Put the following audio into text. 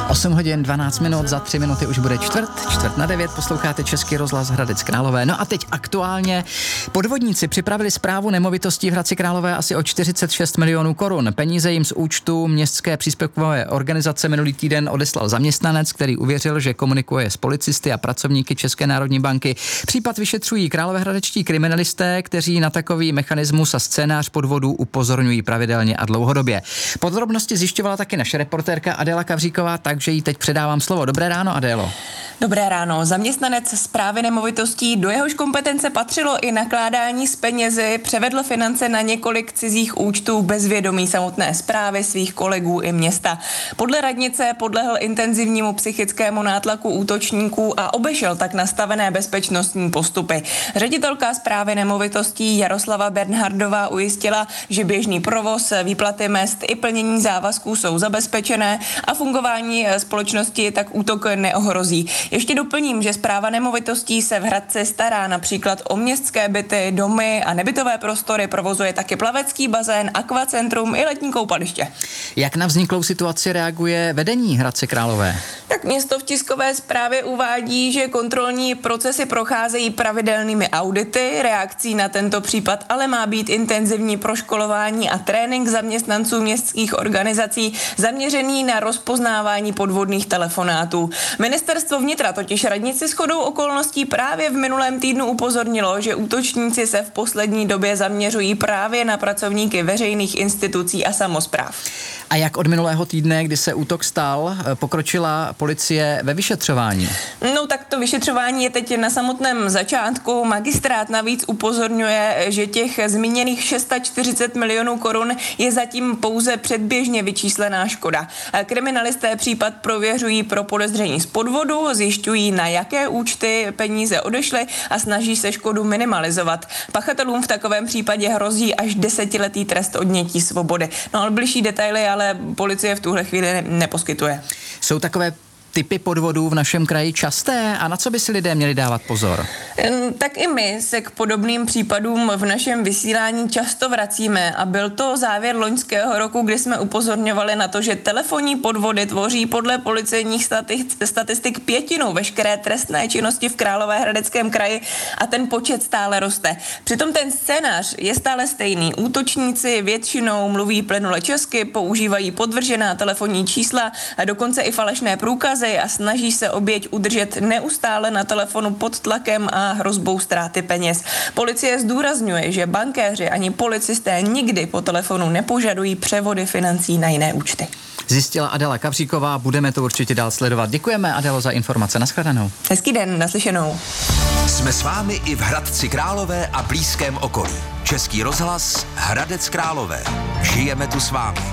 8 hodin 12 minut, za 3 minuty už bude čtvrt na 9, posloucháte Český rozhlas Hradec Králové. No a teď aktuálně podvodníci připravili správu nemovitostí v Hradci Králové asi o 46 milionů korun. Peníze jim z účtu městské příspěvkové organizace minulý týden odeslal zaměstnanec, který uvěřil, že komunikuje s policisty a pracovníky České národní banky. Případ vyšetřují královéhradečtí kriminalisté, kteří na takový mechanismus a scénář podvodů upozorňují pravidelně a dlouhodobě. Podrobnosti zjišťovala taky naše reportérka Adéla Kavříková, takže jí teď předávám slovo. Dobré ráno, Adélo. Dobré ráno. Zaměstnanec správy nemovitostí, do jehož kompetence patřilo i nakládání s penězi, převedl finance na několik cizích účtů bez vědomí samotné správy, svých kolegů i města. Podle radnice podlehl intenzivnímu psychickému nátlaku útočníků a obešel tak nastavené bezpečnostní postupy. Ředitelka správy nemovitostí Jaroslava Bernhardová ujistila, že běžný provoz, výplaty mezd i plnění závazků jsou zabezpečené a fungování společnosti tak útok neohrozí. Ještě doplním, že správa nemovitostí se v Hradci stará například o městské byty, domy a nebytové prostory, provozuje taky plavecký bazén, akvacentrum i letní koupaliště. Jak na vzniklou situaci reaguje vedení Hradce Králové? Tak město v tiskové zprávě uvádí, že kontrolní procesy procházejí pravidelnými audity, reakcí na tento případ ale má být intenzivní proškolování a trénink zaměstnanců městských organizací zaměřený na rozpoznávání podvodných telefonátů. Ministerstvo vnitra totiž radnici shodou okolností právě v minulém týdnu upozornilo, že útočníci se v poslední době zaměřují právě na pracovníky veřejných institucí a samospráv. A jak od minulého týdne, kdy se útok stal, pokročila policie ve vyšetřování? No tak to vyšetřování je teď na samotném začátku. Magistrát navíc upozorňuje, že těch zmíněných 640 milionů korun je zatím pouze předběžně vyčíslená škoda. Kriminalisté případ prověřují pro podezření z podvodu, zjišťují, na jaké účty peníze odešly a snaží se škodu minimalizovat. Pachatelům v takovém případě hrozí až 10letý trest odnětí svobody. No ale bližší detaily ale policie v tuhle chvíli neposkytuje. Jsou takové typy podvodů v našem kraji časté a na co by si lidé měli dávat pozor? Tak i my se k podobným případům v našem vysílání často vracíme a byl to závěr loňského roku, kdy jsme upozorňovali na to, že telefonní podvody tvoří podle policejních statistik 1/5 veškeré trestné činnosti v Královéhradeckém kraji a ten počet stále roste. Přitom ten scénář je stále stejný. Útočníci většinou mluví plynule česky, používají podvržená telefonní čísla a dokonce i falešné průkazy a snaží se oběť udržet neustále na telefonu pod tlakem a hrozbou ztráty peněz. Policie zdůrazňuje, že bankéři ani policisté nikdy po telefonu nepožadují převody financí na jiné účty. Zjistila Adéla Kavříková, budeme to určitě dál sledovat. Děkujeme, Adélo, za informace. Nashledanou. Hezký den, naslyšenou. Jsme s vámi i v Hradci Králové a blízkém okolí. Český rozhlas Hradec Králové. Žijeme tu s vámi.